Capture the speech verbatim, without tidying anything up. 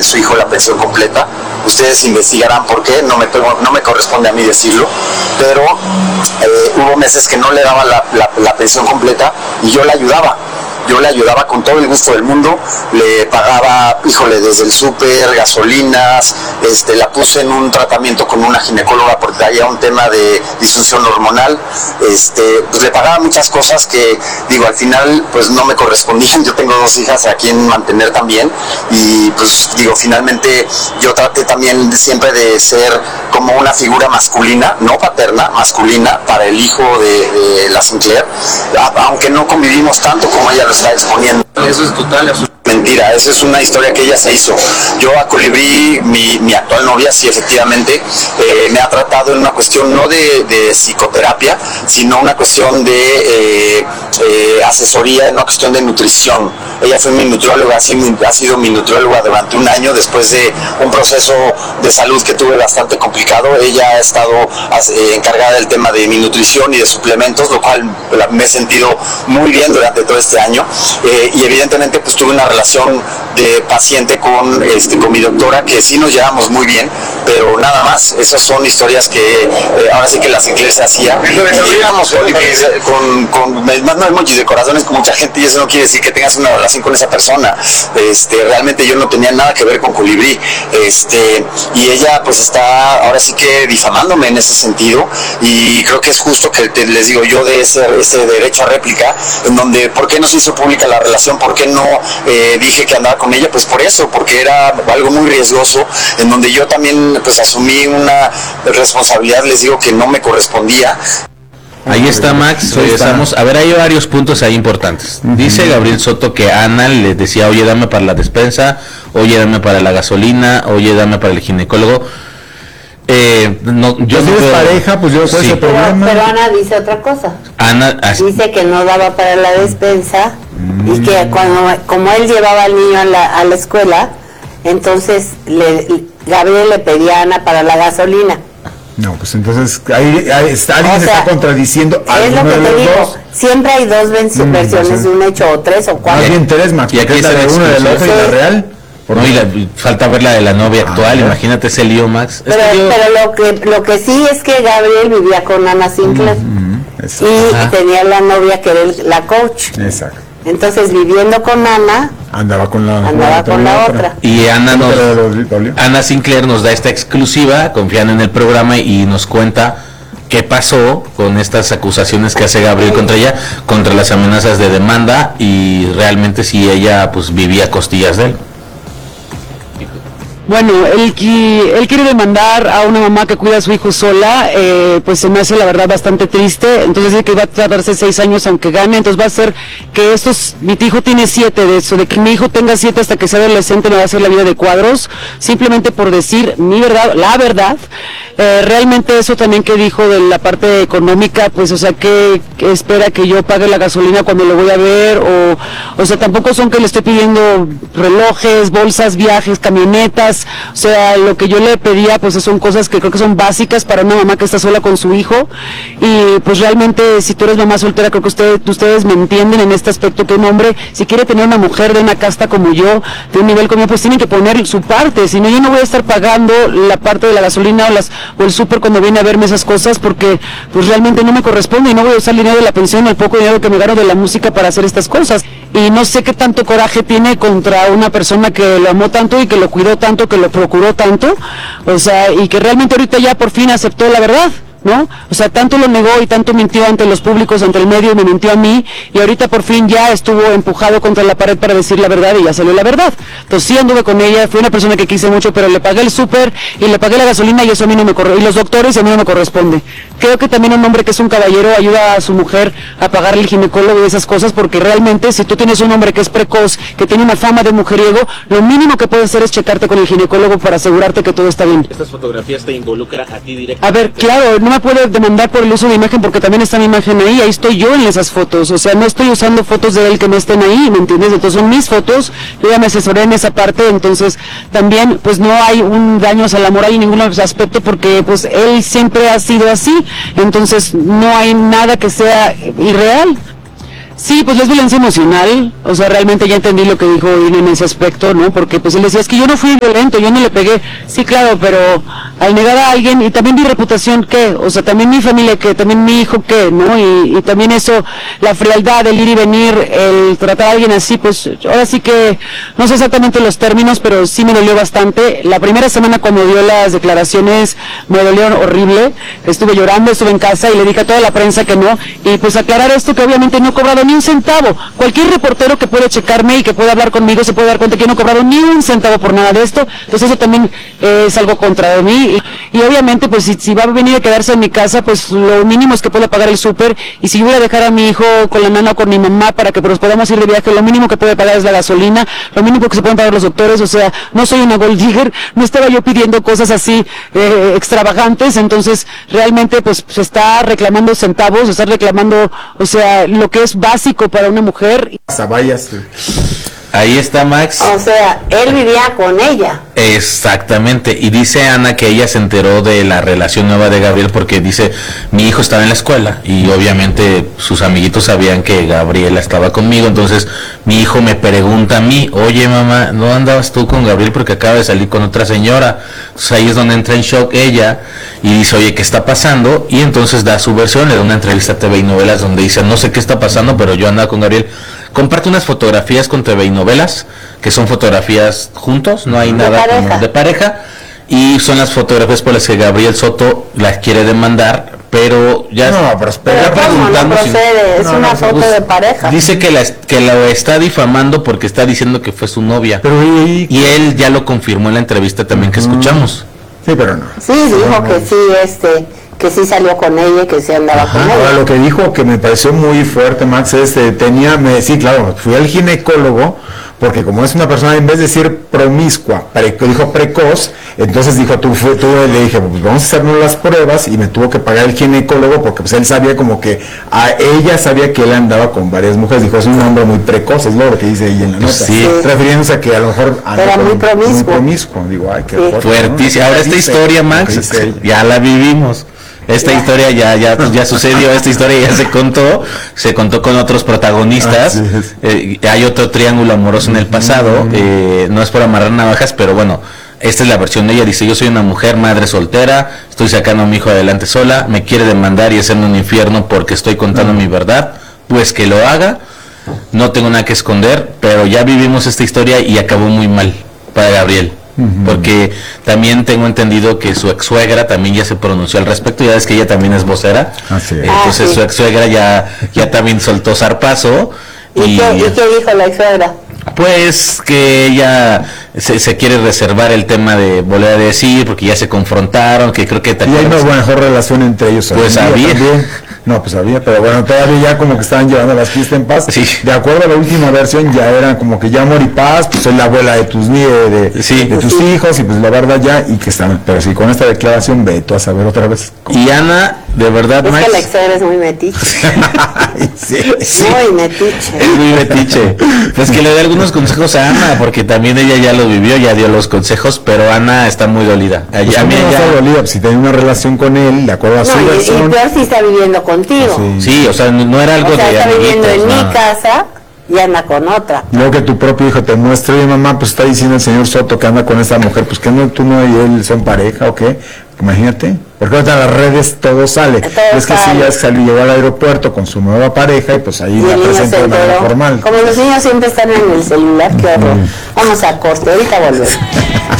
de su hijo la pensión completa. Ustedes investigarán por qué, no me, no me corresponde a mí decirlo, pero eh, hubo meses que no le daba la, la, la pensión completa y yo la ayudaba. Yo le ayudaba con todo el gusto del mundo, le pagaba, híjole, desde el súper, gasolinas, este, la puse en un tratamiento con una ginecóloga porque traía un tema de disfunción hormonal, este, pues le pagaba muchas cosas que, digo, al final, pues no me correspondían. Yo tengo dos hijas a quien mantener también y, pues, digo, finalmente yo traté también siempre de ser como una figura masculina, no paterna, masculina, para el hijo de, de la Sinclair, aunque no convivimos tanto como ella lo está exponiendo. Eso es total, absolutamente mentira, esa es una historia que ella se hizo. Yo a Colibrí, mi, mi actual novia, sí, efectivamente, eh, me ha tratado en una cuestión no de, de psicoterapia, sino una cuestión de eh, eh, asesoría, en una cuestión de nutrición. Ella fue mi nutrióloga, ha sido, ha sido mi nutrióloga durante un año, después de un proceso de salud que tuve bastante complicado. Ella ha estado eh, encargada del tema de mi nutrición y de suplementos, lo cual me he sentido muy bien durante todo este año, eh, y evidentemente pues tuve una relación de paciente con, este, con mi doctora, que sí nos llevamos muy bien, pero nada más. Esas son historias que eh, ahora sí que la Sinclair se hacía. Y llegamos con, con, me mando emojis de corazones con mucha gente y eso no quiere decir que tengas una relación con esa persona. Este, realmente yo no tenía nada que ver con Colibrí, este, y ella pues está ahora sí que difamándome en ese sentido, y creo que es justo que te, les digo yo de ese, ese derecho a réplica, en donde ¿por qué no se hizo pública la relación? ¿Por qué no eh, dije que andaba con ella? Pues por eso, porque era algo muy riesgoso, en donde yo también pues asumí una responsabilidad, les digo, que no me correspondía. Ahí está, Max, regresamos. A ver, hay varios puntos ahí importantes. Dice Gabriel Soto que Ana le decía, oye, dame para la despensa, oye, dame para la gasolina, oye, dame para el ginecólogo. Eh, no, yo si no eres puedo... pareja, pues yo sí. pero, pero Ana dice otra cosa. Ana así... dice que no daba para la despensa mm. y que cuando como él llevaba al niño a la, a la escuela, entonces le, Gabriel le pedía a Ana para la gasolina. No, pues entonces ahí, ahí está, alguien o sea, está contradiciendo a es lo que te digo, dos. Siempre hay dos mm, versiones pues, de un hecho, o tres o cuatro. Más bien tres, Max, y aquí es la de una de la otra y la real. No, y la, falta ver la de la novia ah, actual, imagínate ese lío, Max. Pero, lío... pero lo que lo que sí es que Gabriel vivía con Ana Sinclair mm-hmm. y Ajá. tenía la novia que era la coach. Exacto. Entonces, viviendo con Ana, andaba con la, andaba con la otra. otra. Y Ana nos, Ana Sinclair nos da esta exclusiva, confían en el programa y nos cuenta qué pasó con estas acusaciones que hace Gabriel contra ella, contra las amenazas de demanda, y realmente si ella pues vivía a costillas de él. Bueno, él, él quiere demandar a una mamá que cuida a su hijo sola, eh, pues se me hace la verdad bastante triste. Entonces dice que va a tardarse seis años aunque gane, entonces va a ser que estos, mi hijo tiene siete de eso, de que mi hijo tenga siete hasta que sea adolescente me va a hacer la vida de cuadros, simplemente por decir mi verdad, la verdad. Eh, realmente eso también que dijo de la parte económica, pues o sea que, que espera que yo pague la gasolina cuando lo voy a ver, o o sea tampoco son que le estoy pidiendo relojes, bolsas, viajes, camionetas, o sea lo que yo le pedía pues son cosas que creo que son básicas para una mamá que está sola con su hijo, y pues realmente si tú eres mamá soltera creo que ustedes, ustedes me entienden en este aspecto, que un hombre si quiere tener una mujer de una casta como yo, de un nivel como yo, pues tienen que poner su parte, si no yo no voy a estar pagando la parte de la gasolina o las o el súper cuando viene a verme esas cosas, porque pues realmente no me corresponde y no voy a usar el dinero de la pensión o el poco dinero que me gano de la música para hacer estas cosas. Y no sé qué tanto coraje tiene contra una persona que lo amó tanto y que lo cuidó tanto, que lo procuró tanto, o sea, y que realmente ahorita ya por fin aceptó la verdad, ¿no? O sea, tanto lo negó y tanto mintió ante los públicos, ante el medio, me mintió a mí, y ahorita por fin ya estuvo empujado contra la pared para decir la verdad y ya salió la verdad. Entonces sí anduve con ella, fue una persona que quise mucho, pero le pagué el súper y le pagué la gasolina y eso a mí no me corresponde, y los doctores a mí no me corresponde. Creo que también un hombre que es un caballero ayuda a su mujer a pagarle el ginecólogo y esas cosas, porque realmente si tú tienes un hombre que es precoz, que tiene una fama de mujeriego, lo mínimo que puedes hacer es checarte con el ginecólogo para asegurarte que todo está bien. ¿Estas fotografías te involucran a ti directamente? A ver, claro, no me puede demandar por el uso de imagen porque también está mi imagen ahí, ahí estoy yo en esas fotos, o sea, no estoy usando fotos de él que no estén ahí, ¿me entiendes? Entonces son mis fotos, yo ya me asesoré en esa parte, entonces también pues no hay un daño a la moral en ningún aspecto porque pues él siempre ha sido así, entonces no hay nada que sea irreal. Sí, pues es violencia emocional, o sea, realmente ya entendí lo que dijo Ine en ese aspecto, ¿no? Porque pues él decía, es que yo no fui violento, yo no le pegué, sí, claro, pero al negar a alguien, y también mi reputación, ¿qué? O sea, también mi familia, ¿qué? También mi hijo, ¿qué? ¿No? Y, y también eso, la frialdad, el ir y venir, el tratar a alguien así, pues ahora sí que, no sé exactamente los términos, pero sí me dolió bastante. La primera semana cuando dio las declaraciones, me dolió horrible, estuve llorando, estuve en casa y le dije a toda la prensa que no, y pues aclarar esto que obviamente no he cobrado ni un centavo. Cualquier reportero que puede checarme y que pueda hablar conmigo se puede dar cuenta que yo no he cobrado ni un centavo por nada de esto, entonces eso también eh, es algo contra de mí, y, y obviamente pues si, si va a venir a quedarse en mi casa, pues lo mínimo es que pueda pagar el súper, y si yo voy a dejar a mi hijo con la nana o con mi mamá para que pues, podamos ir de viaje, lo mínimo que puede pagar es la gasolina, lo mínimo que se pueden pagar los doctores, o sea, no soy una gold digger, no estaba yo pidiendo cosas así eh, extravagantes, entonces realmente pues se está reclamando centavos, se está reclamando, o sea, lo que es básico para una mujer. Vayas. Ahí está Max. O sea, él vivía con ella. Exactamente, y dice Ana que ella se enteró de la relación nueva de Gabriel porque dice, mi hijo estaba en la escuela y obviamente sus amiguitos sabían que Gabriela estaba conmigo, entonces mi hijo me pregunta a mí, oye mamá, ¿no andabas tú con Gabriel porque acaba de salir con otra señora? Entonces ahí es donde entra en shock ella y dice, oye, ¿qué está pasando? Y entonces da su versión, le da una entrevista a T V y Novelas donde dice, no sé qué está pasando, pero yo andaba con Gabriel. Comparte unas fotografías con T V y Novelas, que son fotografías juntos, no hay de nada pareja. como de pareja, y son las fotografías por las que Gabriel Soto las quiere demandar, pero ya No, pero espera, Pero ¿cómo? No preguntando si- procede, es no, una no, foto pues, de pareja. dice que la, que lo está difamando porque está diciendo que fue su novia, Pero y, y él ya lo confirmó en la entrevista también que escuchamos. sí, pero no. Sí, dijo que sí, este, que sí salió con ella y que sí andaba con Ahora ella. lo que dijo que me pareció muy fuerte, Max, es eh, tenía, me, sí, claro, fui al ginecólogo porque como es una persona, en vez de decir promiscua, pre, dijo precoz, entonces dijo, tú, fue, tú le dije, pues vamos a hacernos las pruebas, y me tuvo que pagar el ginecólogo porque pues él sabía como que a ella sabía que él andaba con varias mujeres, dijo, es un hombre muy precoz, es lo que dice ella en la nota, Sí. refiriéndose a que a lo mejor anda Era con- muy promiscuo. muy promiscuo, digo, ay, qué Sí. fuerte, Fuertísimo. ¿no? Ahora esta Dice, historia, lo que Max, dice ella. ya la vivimos. Esta Ya. historia ya, ya, ya sucedió, esta historia ya se contó, se contó con otros protagonistas, Así es. eh, hay otro triángulo amoroso en el pasado, eh, no es por amarrar navajas, pero bueno, esta es la versión de ella, dice, yo soy una mujer, madre soltera, estoy sacando a mi hijo adelante sola, me quiere demandar y hacerme un infierno porque estoy contando mi verdad, pues que lo haga, no tengo nada que esconder, pero ya vivimos esta historia y acabó muy mal para Gabriel. Porque también tengo entendido que su ex suegra también ya se pronunció al respecto, ya ves que ella también es vocera, Así es. entonces Ah, sí. su ex suegra ya, ya también soltó zarpazo. ¿Y, qué, ¿Y qué dijo la ex suegra? Pues que ella se, se quiere reservar el tema de volver a decir, porque ya se confrontaron, que creo que te Y hay una acuerdas- mejor relación entre ellos. Pues hoy en día había. también. No, pues había, pero bueno, todavía ya como que estaban llevando las fiestas en paz. Sí. De acuerdo a la última versión, ya eran como que ya amor y paz, pues soy la abuela de tus ni- de, de, Sí. de tus hijos, y pues la verdad ya, y que están, pero sí, con esta declaración, ve tú a saber otra vez. Y Ana, de verdad, Es Max, que la ex suegra es muy metiche. sí, sí. Muy metiche. es muy metiche. Pues que le dé algunos consejos a Ana, porque también ella ya lo vivió, ya dio los consejos, pero Ana está muy dolida. Pues Allá, ¿cómo mira, no está ya- dolida? Pues si tenía una relación con él, de acuerdo a su No, y, y versión. peor si está viviendo contigo. Sí. sí, o sea, no, no era algo O sea, de está viviendo en amiguitos, mi no. casa y anda con otra. Luego que tu propio hijo te muestre, oye mamá, pues está diciendo el señor Soto que anda con esta mujer, pues que no, tú no y él son pareja o qué, imagínate, porque ahorita en las redes todo sale, Todo es que sí, sale. ya es que salió, llegó al aeropuerto con su nueva pareja y pues ahí Y la el niño presenta se de manera enteró. formal. Como los niños siempre están en el celular, qué horror. Vamos a corte, ahorita volvemos.